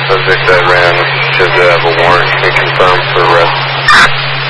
Subject that ran should have a warrant and confirmed for arrest.